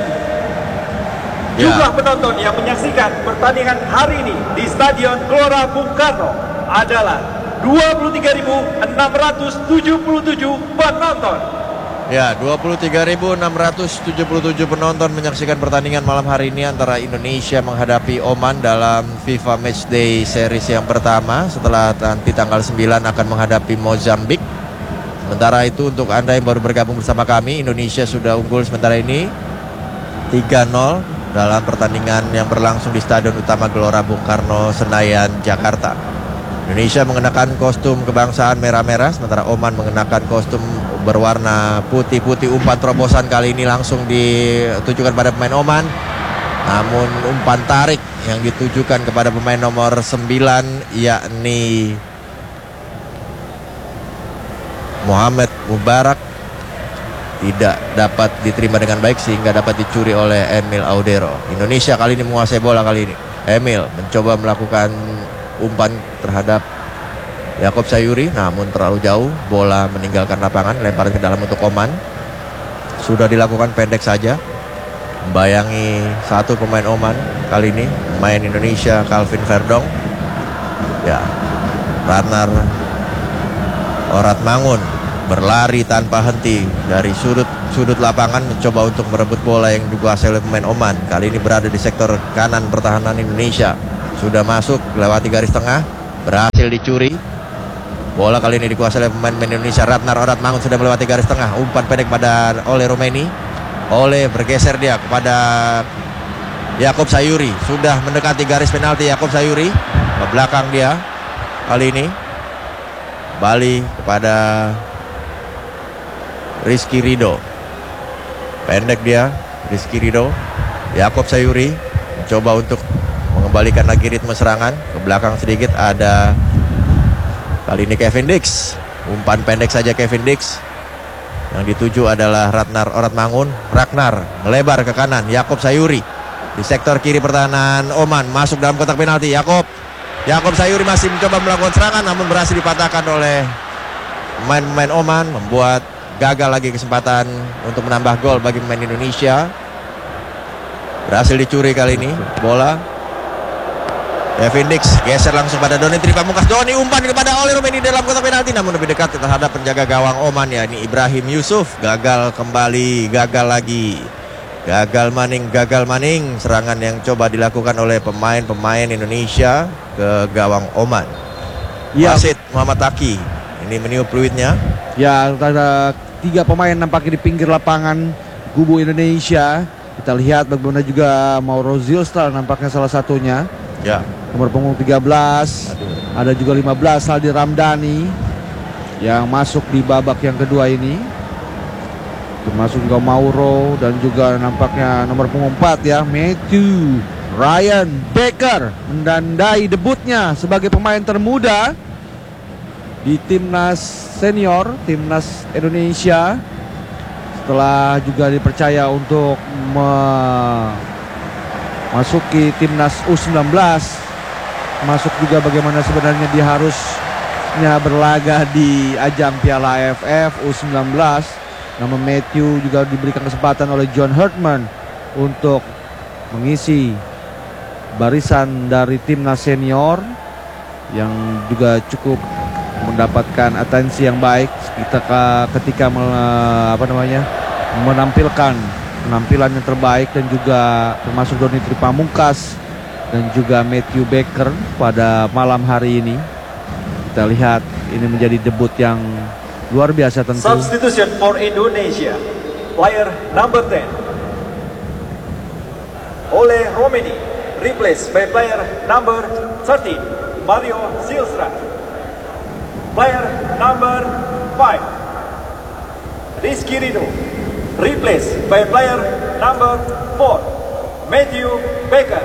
Ya. Jumlah penonton yang menyaksikan pertandingan hari ini di Stadion Gelora Bung Karno adalah dua puluh tiga ribu enam ratus tujuh puluh tujuh penonton. Ya, dua puluh tiga ribu enam ratus tujuh puluh tujuh penonton menyaksikan pertandingan malam hari ini antara Indonesia menghadapi Oman dalam FIFA Matchday Series yang pertama, setelah nanti tanggal sembilan akan menghadapi Mozambik. Sementara itu untuk Anda yang baru bergabung bersama kami, Indonesia sudah unggul sementara ini tiga nol dalam pertandingan yang berlangsung di Stadion Utama Gelora Bung Karno, Senayan, Jakarta. Indonesia mengenakan kostum kebangsaan merah-merah, sementara Oman mengenakan kostum berwarna putih-putih. Umpan terobosan kali ini langsung ditujukan pada pemain Oman, namun umpan tarik yang ditujukan kepada pemain nomor sembilan, yakni Muhammad Mubarak, tidak dapat diterima dengan baik sehingga dapat dicuri oleh Emil Audero. Indonesia kali ini menguasai bola kali ini. Emil mencoba melakukan umpan terhadap Yakob Sayuri, namun terlalu jauh, bola meninggalkan lapangan, lempar ke dalam untuk Oman. Sudah dilakukan pendek saja, membayangi satu pemain Oman kali ini, pemain Indonesia Calvin Verdong. Ya, Ratnar Oratmangun berlari tanpa henti dari sudut sudut lapangan, mencoba untuk merebut bola yang dikuasai oleh pemain Oman. Kali ini berada di sektor kanan pertahanan Indonesia. Sudah masuk, lewati garis tengah, berhasil dicuri. Bola kali ini dikuasai oleh pemain Indonesia. Ratnar Oratmangun sudah melewati garis tengah. Umpan pendek pada Ole Romeni. Ole bergeser dia kepada Yakob Sayuri. Sudah mendekati garis penalti Yakob Sayuri. Ke belakang dia kali ini. Bali kepada Rizky Ridho. Pendek dia, Rizky Ridho. Yakob Sayuri mencoba untuk mengembalikan lagi ritme serangan. Ke belakang sedikit ada kali ini Kevin Dix. Umpan pendek saja Kevin Dix. Yang dituju adalah Ratnar Oratmangun. Ragnar melebar ke kanan. Yakob Sayuri di sektor kiri pertahanan Oman, masuk dalam kotak penalti. Yakob Yakob Sayuri masih mencoba melakukan serangan, namun berhasil dipatahkan oleh pemain-pemain Oman, membuat gagal lagi kesempatan untuk menambah gol bagi pemain Indonesia. Berhasil dicuri kali ini bola. Kevin Dix geser langsung pada Doni Tripamungkas. Doni umpan kepada Ole Romeni dalam kotak penalti, namun lebih dekat terhadap penjaga gawang Oman, ya ini Ibrahim Yusuf. Gagal kembali, gagal lagi. Gagal maning, gagal maning serangan yang coba dilakukan oleh pemain-pemain Indonesia ke gawang Oman. Ya. Wasit Muhammad Taki ini meniup fluidnya. Ya, ada tiga pemain nampaknya di pinggir lapangan kubu Indonesia. Kita lihat bagaimana juga Mauro Zilstra nampaknya salah satunya. Ya. Nomor punggung tiga belas. Aduh. Ada juga lima belas Saldi Ramdhani yang masuk di babak yang kedua ini. Termasuk juga Mauro dan juga nampaknya nomor punggung empat ya, Matthew Ryan Baker mendandai debutnya sebagai pemain termuda di timnas senior, timnas Indonesia, setelah juga dipercaya untuk memasuki timnas U sembilan belas. Masuk juga bagaimana sebenarnya dia harusnya berlaga di ajang Piala A F F U sembilan belas. Nama Matthew juga diberikan kesempatan oleh John Herdman untuk mengisi barisan dari timnas senior yang juga cukup mendapatkan atensi yang baik ketika ketika apa namanya menampilkan penampilan yang terbaik, dan juga termasuk Doni Tripamungkas dan juga Matthew Baker pada malam hari ini. Kita lihat ini menjadi debut yang luar biasa tentu. Substitution for Indonesia, player number ten Ole Romeni, replaced by player number thirteen Mario Zilstra. Player number five Rizky Ridho, replaced by player number four Matthew Baker.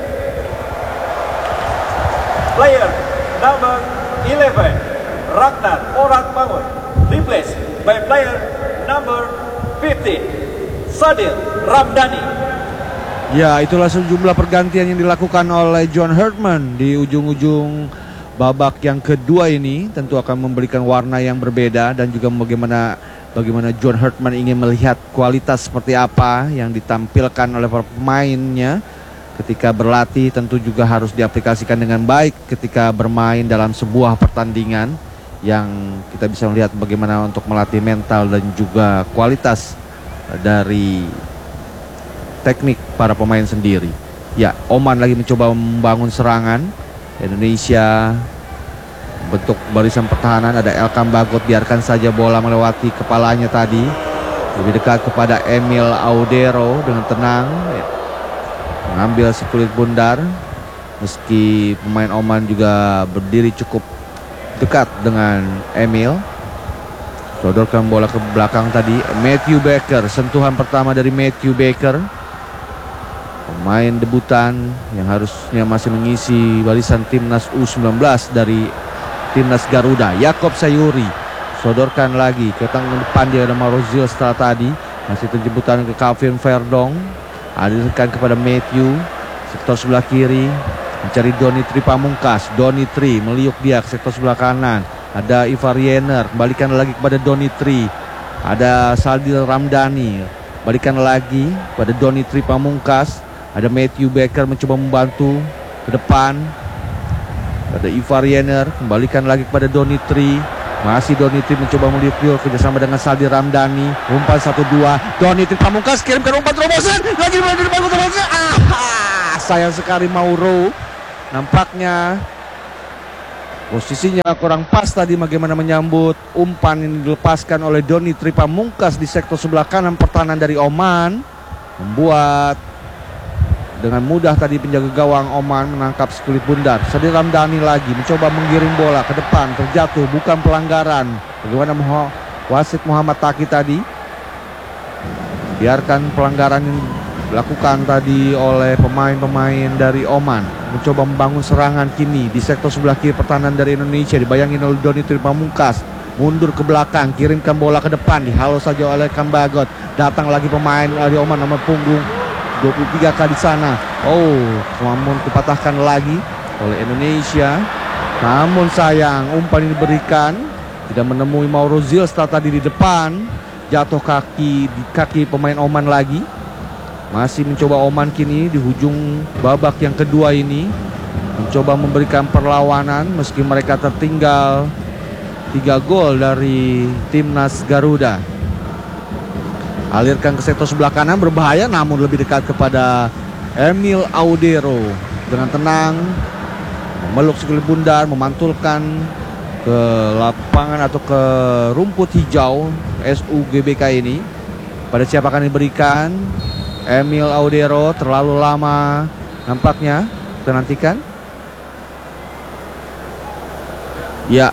Player number eleven Ragnar Oratmangun, replaced by player number fifteen Sadil Ramdhani. Ya, itulah sejumlah pergantian yang dilakukan oleh John Herdman di ujung-ujung babak yang kedua ini. Tentu akan memberikan warna yang berbeda, dan juga bagaimana bagaimana John Herdman ingin melihat kualitas seperti apa yang ditampilkan oleh para pemainnya ketika berlatih. Tentu juga harus diaplikasikan dengan baik ketika bermain dalam sebuah pertandingan, yang kita bisa melihat bagaimana untuk melatih mental dan juga kualitas dari teknik para pemain sendiri. Ya, Oman lagi mencoba membangun serangan. Indonesia bentuk barisan pertahanan, ada Elkan Bagot, biarkan saja bola melewati kepalanya tadi. Lebih dekat kepada Emil Audero dengan tenang, mengambil sekulit bundar, meski pemain Oman juga berdiri cukup dekat dengan Emil. Sodorkan bola ke belakang tadi, Matthew Baker, sentuhan pertama dari Matthew Baker, pemain debutan yang harusnya masih mengisi barisan timnas U sembilan belas dari timnas Garuda. Yakob Sayuri sodorkan lagi ke tengah depan, dia ada Mauro Zilstra tadi, masih terjemputan ke Calvin Verdong, alirkan kepada Matthew sektor sebelah kiri, mencari Doni Tripamungkas. Doni Tri meliuk dia ke sektor sebelah kanan, ada Ivar Yener, kembalikan lagi kepada Doni Tri, ada Saldil Ramdhani, balikan lagi pada Doni Tripamungkas, ada Matthew Baker mencoba membantu ke depan, Ada Ivar Yener, kembalikan lagi kepada Donitri. Masih Donitri mencoba meliuk-liuk kerjasama dengan Saldi Ramdhani. Umpan satu dua. Donitri Pamungkas kirimkan umpan terobosan. Lagi dari Bagus terobosan. Ah, sayang sekali Mauro. Nampaknya posisinya kurang pas tadi bagaimana menyambut umpan yang dilepaskan oleh Donitri Pamungkas di sektor sebelah kanan pertahanan dari Oman. Membuat dengan mudah tadi penjaga gawang Oman menangkap sekulit bundar. Saldi Ramdhani lagi mencoba menggiring bola ke depan, terjatuh, bukan pelanggaran. Bagaimana Moh- wasit Muhammad Taki tadi biarkan pelanggaran yang dilakukan tadi oleh pemain-pemain dari Oman. Mencoba membangun serangan kini di sektor sebelah kiri pertahanan dari Indonesia. Dibayangin oleh Donitri Pamungkas. Mundur ke belakang, kirimkan bola ke depan, dihalau saja oleh Kambagot. Datang lagi pemain dari Oman nomor punggung dua puluh tiga kali sana. Oh, namun dipatahkan lagi oleh Indonesia. Namun sayang, umpan ini diberikan tidak menemui Mauro Zilstra tadi di depan. Jatuh kaki di kaki pemain Oman lagi. Masih mencoba Oman kini di hujung babak yang kedua ini. Mencoba memberikan perlawanan meski mereka tertinggal tiga gol dari timnas Garuda. Alirkan ke sektor sebelah kanan, berbahaya namun lebih dekat kepada Emil Audero. Dengan tenang memeluk sekulit bundar, memantulkan ke lapangan atau ke rumput hijau S U G B K ini. Pada siapa akan diberikan? Emil Audero, terlalu lama nampaknya. Kita nantikan. Ya,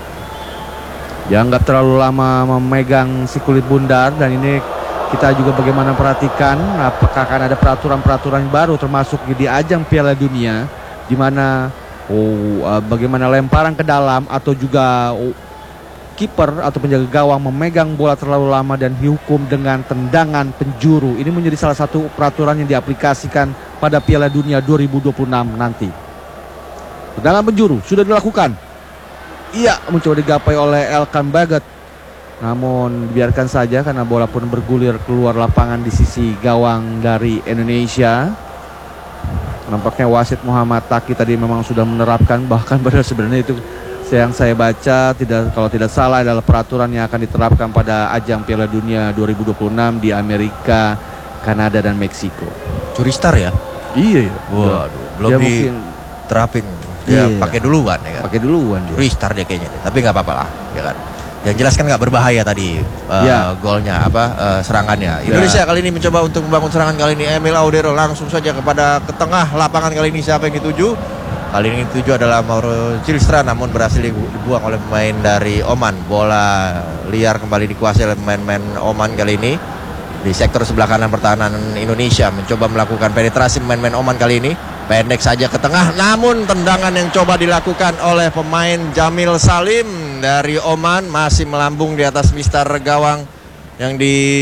dianggap terlalu lama memegang si kulit bundar. Dan ini kita juga bagaimana perhatikan apakah akan ada peraturan-peraturan baru termasuk di ajang Piala Dunia, di mana oh, uh, bagaimana lemparan ke dalam atau juga oh, kiper atau penjaga gawang memegang bola terlalu lama dan dihukum dengan tendangan penjuru. Ini menjadi salah satu peraturan yang diaplikasikan pada Piala Dunia dua ribu dua puluh enam nanti. Tendangan penjuru sudah dilakukan. Iya, mencoba digapai oleh Elkan Bagot. Namun biarkan saja karena bola pun bergulir keluar lapangan di sisi gawang dari Indonesia. Nampaknya wasit Muhammad Taki tadi memang sudah menerapkan, bahkan pada sebenarnya itu yang saya baca tidak, kalau tidak salah adalah peraturan yang akan diterapkan pada ajang Piala Dunia dua ribu dua puluh enam di Amerika, Kanada dan Meksiko. Curi star ya? Iya, iya. Waduh, belum dia mungkin diterapin. Dia iya. pakai duluan ya kan? Pakai duluan dia. Curi star dia kayaknya. Tapi nggak apa-apa lah, ya kan? Yang jelas kan nggak berbahaya tadi uh, ya. golnya apa uh, serangannya. Indonesia ya. Kali ini mencoba untuk membangun serangan kali ini. Emil Audero langsung saja kepada ke tengah lapangan kali ini. Siapa yang dituju? Kali ini dituju adalah Mauro Zilstra, namun berhasil dibuang oleh pemain dari Oman. Bola liar kembali dikuasai oleh pemain-pemain Oman kali ini. Di sektor sebelah kanan pertahanan Indonesia mencoba melakukan penetrasi pemain-pemain Oman kali ini. Pendek saja ke tengah, namun tendangan yang coba dilakukan oleh pemain Jamil Salim dari Oman masih melambung di atas mister gawang yang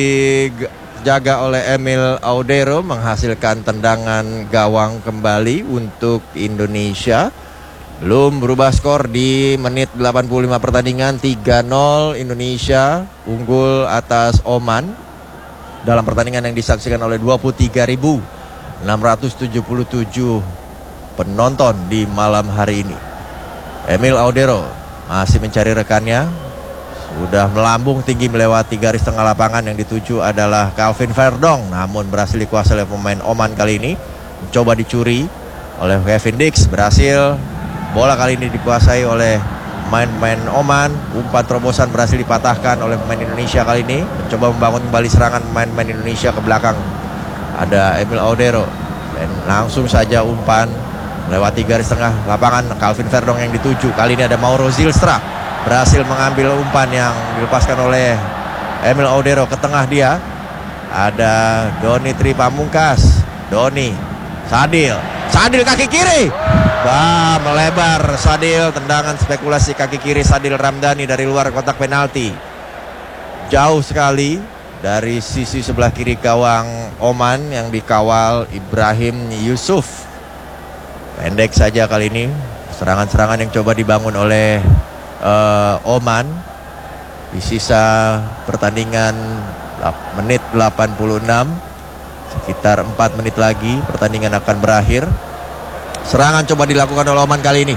dijaga oleh Emil Audero, menghasilkan tendangan gawang kembali untuk Indonesia. Belum berubah skor di menit delapan puluh lima pertandingan. Tiga nol Indonesia unggul atas Oman dalam pertandingan yang disaksikan oleh dua puluh tiga ribu enam ratus tujuh puluh tujuh penonton di malam hari ini. Emil Audero masih mencari rekannya. Sudah melambung tinggi melewati garis tengah lapangan. Yang dituju adalah Calvin Verdong, namun berhasil dikuasai oleh pemain Oman kali ini. Mencoba dicuri oleh Kevin Dix. Berhasil. Bola kali ini dikuasai oleh pemain-pemain Oman. Umpan terobosan berhasil dipatahkan oleh pemain Indonesia kali ini. Mencoba membangun kembali serangan pemain-pemain Indonesia ke belakang. Ada Emil Audero dan langsung saja umpan melewati garis tengah lapangan. Calvin Verdong yang dituju. Kali ini ada Mauro Zilstra, berhasil mengambil umpan yang dilepaskan oleh Emil Audero ke tengah dia. Ada Donitri Pamungkas. Doni Sadil, Sadil kaki kiri. Bah, melebar Sadil. Tendangan spekulasi kaki kiri Sadil Ramdhani dari luar kotak penalti. Jauh sekali dari sisi sebelah kiri gawang Oman yang dikawal Ibrahim Yusuf. Pendek saja kali ini serangan-serangan yang coba dibangun oleh uh, Oman. Di sisa pertandingan menit delapan puluh enam, sekitar empat menit lagi pertandingan akan berakhir. Serangan coba dilakukan oleh Oman kali ini.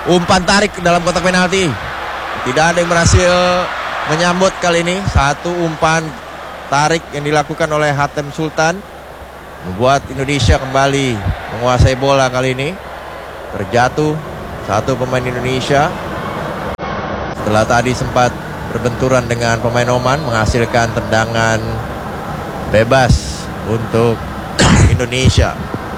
umpan tarik ke dalam kotak penalti. Tidak ada yang berhasil menyambut kali ini. Satu umpan tarik yang dilakukan oleh Hatem Sultan membuat Indonesia kembali menguasai bola kali ini. Terjatuh satu pemain Indonesia setelah tadi sempat berbenturan dengan pemain Oman, menghasilkan tendangan bebas untuk Indonesia.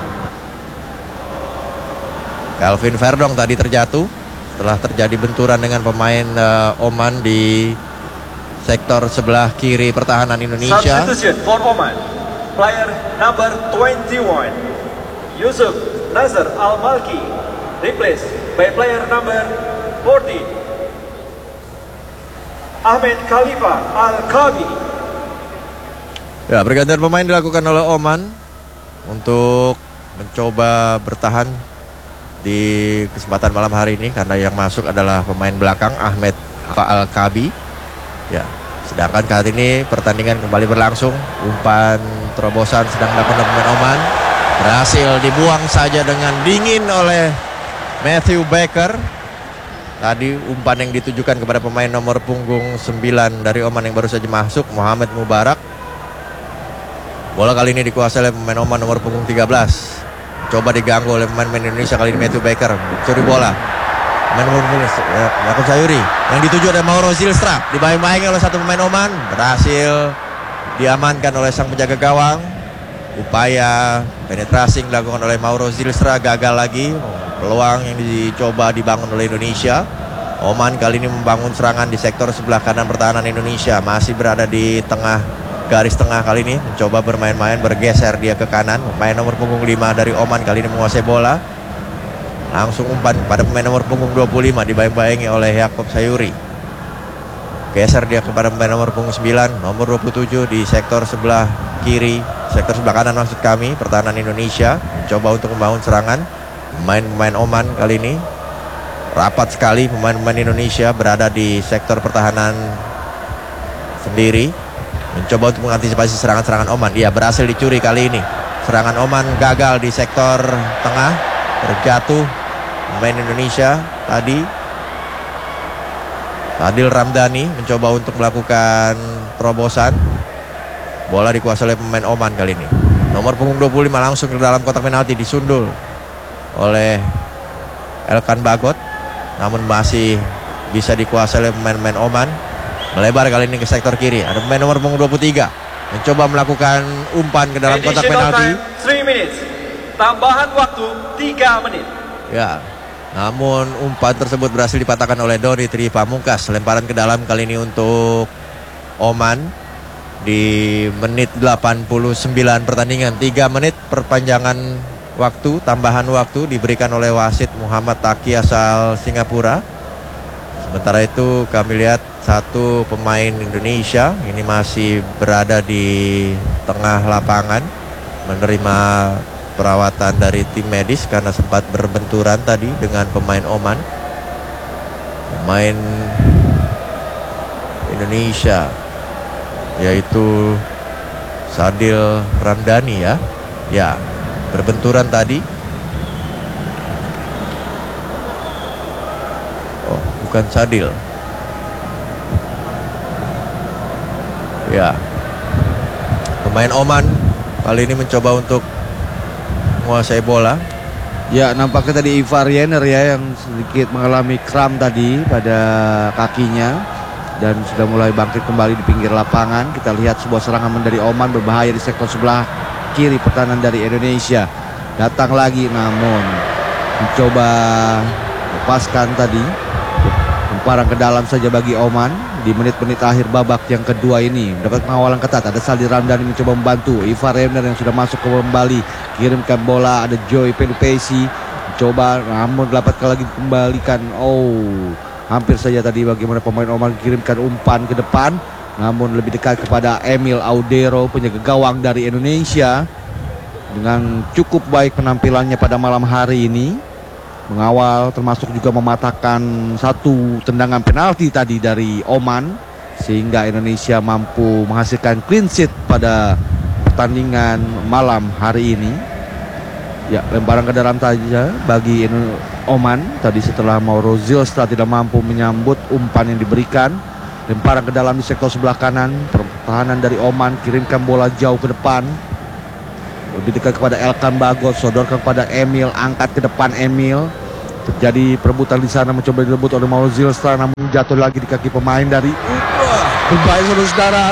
Calvin Verdong tadi terjatuh setelah terjadi benturan dengan pemain uh, Oman di sektor sebelah kiri pertahanan Indonesia. Substitution for Oman. Player number twenty-one, Yusuf Nazar Al-Malki, replaced by player number fourteen, Ahmed Khalifa Al-Kabi. Ya, pergantian pemain dilakukan oleh Oman untuk mencoba bertahan di kesempatan malam hari ini karena yang masuk adalah pemain belakang Ahmed Al-Kabi. Ya, sedangkan kali ini pertandingan kembali berlangsung. Umpan terobosan sedang dilakukan oleh pemain Oman, berhasil dibuang saja dengan dingin oleh Matthew Baker. Tadi umpan yang ditujukan kepada pemain nomor punggung sembilan dari Oman yang baru saja masuk, Muhammad Mubarak. Bola kali ini dikuasai oleh pemain Oman nomor punggung tiga belas. Coba diganggu oleh pemain Indonesia kali ini, Matthew Baker curi bola. Pemain nomor punggung ya, Yakub Sayuri yang dituju oleh Mauro Zilstra, dibayang-bayangi oleh satu pemain Oman, berhasil diamankan oleh sang penjaga gawang. Upaya penetrasi yang dilakukan oleh Mauro Zilstra gagal lagi. Peluang yang dicoba dibangun oleh Indonesia. Oman kali ini membangun serangan di sektor sebelah kanan pertahanan Indonesia. Masih berada di tengah garis tengah kali ini. Mencoba bermain-main, bergeser dia ke kanan. Pemain nomor punggung lima dari Oman kali ini menguasai bola. Langsung umpan pada pemain nomor punggung dua puluh lima, dibayang-bayangi oleh Yakub Sayuri. Geser dia kepada pemain nomor punggung sembilan, nomor dua puluh tujuh di sektor sebelah kiri, sektor sebelah kanan maksud kami, pertahanan Indonesia. Mencoba untuk membangun serangan. Pemain-pemain Oman kali ini rapat sekali. Pemain-pemain Indonesia berada di sektor pertahanan sendiri, mencoba untuk mengantisipasi serangan-serangan Oman. Dia berhasil dicuri kali ini. Serangan Oman gagal di sektor tengah. Terjatuh pemain Indonesia tadi, Adil Ramdhani, mencoba untuk melakukan terobosan. Bola dikuasai oleh pemain Oman kali ini. Nomor punggung dua puluh lima langsung ke dalam kotak penalti, disundul oleh Elkan Bagot, namun masih bisa dikuasai oleh pemain-pemain Oman. Melebar kali ini ke sektor kiri. Ada pemain nomor punggung dua puluh tiga mencoba melakukan umpan ke dalam kotak penalti. tiga minutes. Tambahan waktu tiga menit. Ya, namun umpan tersebut berhasil dipatahkan oleh Doni Tri Pamungkas. Lemparan ke dalam kali ini untuk Oman di menit delapan puluh sembilan pertandingan. Tiga menit perpanjangan waktu, tambahan waktu diberikan oleh wasit Muhammad Taki asal Singapura. Sementara itu kami lihat satu pemain Indonesia ini masih berada di tengah lapangan menerima perawatan dari tim medis karena sempat berbenturan tadi dengan pemain Oman. Pemain Indonesia yaitu Sadil Ramdhani ya. Ya, berbenturan tadi. Oh, bukan Sadil. Ya. Pemain Oman kali ini mencoba untuk menguasai bola. Ya, nampaknya tadi Ivar Yener ya yang sedikit mengalami kram tadi pada kakinya dan sudah mulai bangkit kembali di pinggir lapangan. Kita lihat sebuah serangan dari Oman berbahaya di sektor sebelah kiri pertahanan dari Indonesia. Datang lagi namun mencoba lepaskan tadi. Lemparan ke dalam saja bagi Oman di menit-menit akhir babak yang kedua ini. Mendapat pengawalan ketat. Ada Saldi Ramdhani mencoba membantu. Ivar Yener yang sudah masuk ke kembali. Kirimkan bola. Ada Joy Pelupesi mencoba namun dapat lagi dikembalikan. Oh, hampir saja tadi bagaimana pemain Oman kirimkan umpan ke depan, namun lebih dekat kepada Emil Audero, penjaga gawang dari Indonesia, dengan cukup baik penampilannya pada malam hari ini, mengawal termasuk juga mematahkan satu tendangan penalti tadi dari Oman, sehingga Indonesia mampu menghasilkan clean sheet pada pertandingan malam hari ini. Ya, lemparan ke dalam saja bagi Oman. Tadi setelah Mauro Zilstra tidak mampu menyambut umpan yang diberikan, lemparan ke dalam di sektor sebelah kanan. Pertahanan dari Oman kirimkan bola jauh ke depan, lebih dekat kepada Elkan Bagot, sodorkan kepada Emil, angkat ke depan Emil. Terjadi perebutan di sana, mencoba direbut oleh Mauro Zilstra, namun jatuh lagi di kaki pemain dari Dubai, saudara-saudara.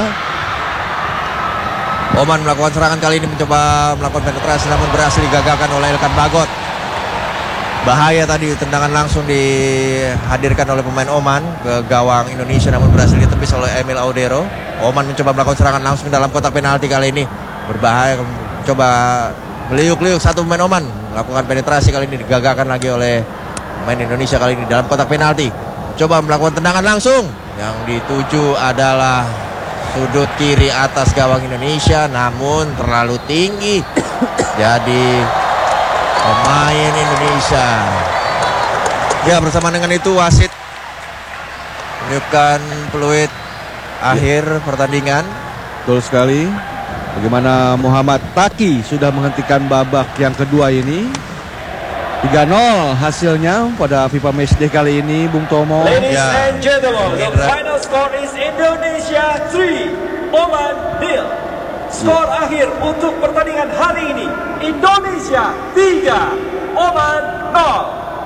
Oman melakukan serangan kali ini, mencoba melakukan penetrasi namun berhasil digagalkan oleh Elkan Bagot. Bahaya tadi, tendangan langsung dihadirkan oleh pemain Oman ke gawang Indonesia namun berhasil ditepis oleh Emil Audero. Oman mencoba melakukan serangan langsung dalam kotak penalti kali ini. Berbahaya, coba meliuk-liuk satu pemain Oman, melakukan penetrasi kali ini digagalkan lagi oleh pemain Indonesia kali ini dalam kotak penalti. Coba melakukan tendangan langsung, yang dituju adalah sudut kiri atas gawang Indonesia namun terlalu tinggi. Jadi pemain Indonesia, ya, bersama dengan itu wasit menunjukkan peluit akhir pertandingan. Betul sekali. Bagaimana Muhammad Taki sudah menghentikan babak yang kedua ini. tiga nol hasilnya pada FIFA Matchday kali ini, Bung Tomo. Ladies Ya. and gentlemen, the Indra. final score is Indonesia three, Oman nil. Skor akhir untuk pertandingan hari ini, Indonesia tiga, Oman nol.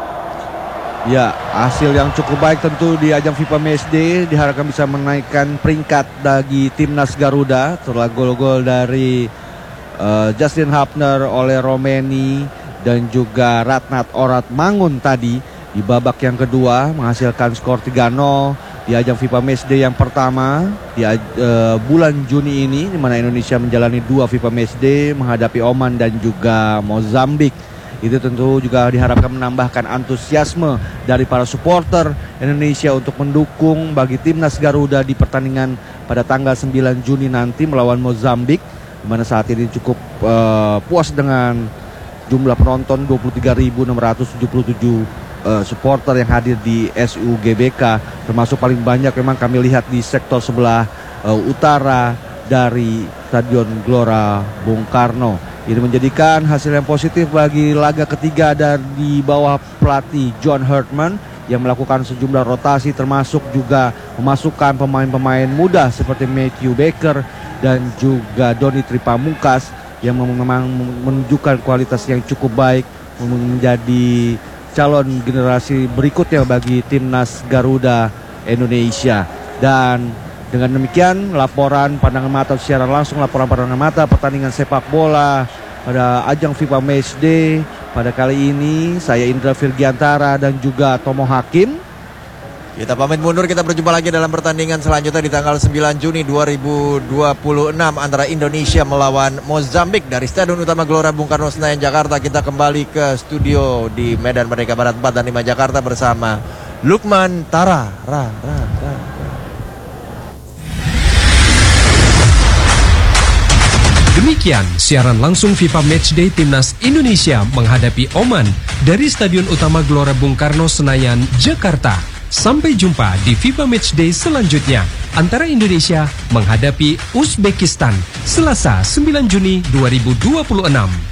Ya, hasil yang cukup baik tentu di ajang FIFA Matchday, diharapkan bisa menaikkan peringkat bagi timnas Garuda setelah gol-gol dari uh, Justin Hapner, oleh Romeni dan juga Ratnat Orat Mangun tadi di babak yang kedua menghasilkan skor tiga nol di ajang FIFA Matchday yang pertama di uh, bulan Juni ini, di mana Indonesia menjalani dua FIFA Matchday menghadapi Oman dan juga Mozambik. Itu tentu juga diharapkan menambahkan antusiasme dari para supporter Indonesia untuk mendukung bagi timnas Garuda di pertandingan pada tanggal sembilan Juni nanti melawan Mozambik, di mana saat ini cukup uh, puas dengan jumlah penonton dua puluh tiga ribu enam ratus tujuh puluh tujuh uh, supporter yang hadir di S U G B K, termasuk paling banyak memang kami lihat di sektor sebelah uh, utara dari Stadion Gelora Bung Karno. Ini menjadikan hasil yang positif bagi laga ketiga dan di bawah pelatih John Herdman yang melakukan sejumlah rotasi, termasuk juga memasukkan pemain-pemain muda seperti Matthew Baker dan juga Doni Tripamungkas yang memang menunjukkan kualitas yang cukup baik, menjadi calon generasi berikutnya bagi timnas Garuda Indonesia. Dan dengan demikian laporan pandangan mata secara langsung, laporan pandangan mata pertandingan sepak bola pada ajang FIFA Matchday pada kali ini, saya Indra Virgiantara dan juga Tomo Hakim. Kita pamit mundur, kita berjumpa lagi dalam pertandingan selanjutnya di tanggal sembilan Juni dua ribu dua puluh enam antara Indonesia melawan Mozambik dari Stadion Utama Gelora Bung Karno Senayan Jakarta. Kita kembali ke studio di Medan Merdeka Barat empat dan lima Jakarta bersama Lukman Tara. Ra, ra, ra, ra. Demikian siaran langsung FIFA Matchday Timnas Indonesia menghadapi Oman dari Stadion Utama Gelora Bung Karno Senayan, Jakarta. Sampai jumpa di FIFA Matchday selanjutnya antara Indonesia menghadapi Uzbekistan Selasa sembilan Juni dua ribu dua puluh enam.